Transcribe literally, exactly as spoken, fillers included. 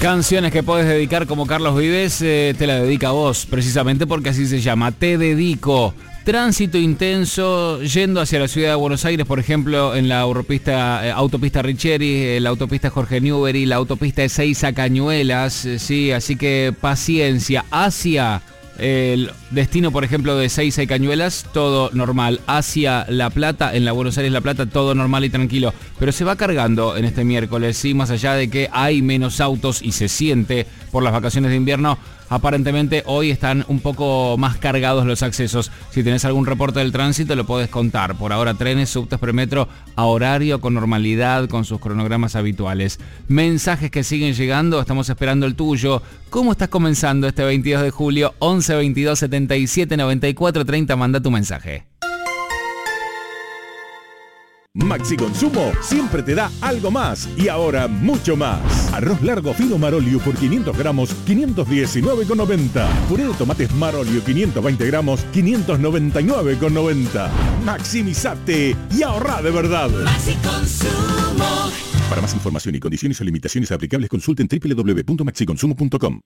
Canciones que puedes dedicar como Carlos Vives, eh, te la dedica a vos, precisamente porque así se llama, Te Dedico. Tránsito intenso yendo hacia la ciudad de Buenos Aires, por ejemplo, en la autopista, eh, autopista Richeri, eh, la autopista Jorge Newbery, la autopista Ezeiza Cañuelas, eh, sí, así que paciencia. Hacia el destino, por ejemplo, de Ezeiza y Cañuelas, todo normal. Hacia La Plata, en la Buenos Aires La Plata, todo normal y tranquilo. Pero se va cargando en este miércoles, sí, más allá de que hay menos autos y se siente por las vacaciones de invierno. Aparentemente hoy están un poco más cargados los accesos. Si tenés algún reporte del tránsito lo podés contar. Por ahora trenes, subtes, premetro a horario, con normalidad, con sus cronogramas habituales. Mensajes que siguen llegando, estamos esperando el tuyo. ¿Cómo estás comenzando este veintidós de julio? once veintidós setenta y siete noventa y cuatro treinta, manda tu mensaje. Maxi Consumo siempre te da algo más y ahora mucho más. Arroz largo fino Marolio por quinientos gramos, quinientos diecinueve con noventa. Puré de tomates Marolio quinientos veinte gramos, quinientos noventa y nueve con noventa. Maximizate y ahorra de verdad. Maxi Consumo. Para más información y condiciones o limitaciones aplicables, consulten doble u doble u doble u punto maxi consumo punto com.